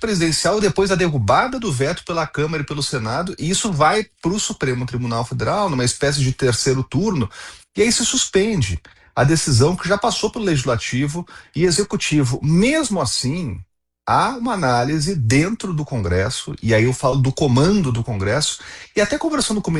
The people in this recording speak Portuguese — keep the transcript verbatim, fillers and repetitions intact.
presidencial depois da derrubada do veto pela Câmara e pelo Senado, e isso vai para o Supremo Tribunal Federal, numa espécie de terceiro turno, e aí se suspende a decisão que já passou pelo Legislativo e Executivo. Mesmo assim, há uma análise dentro do Congresso, e aí eu falo do comando do Congresso, e até conversando com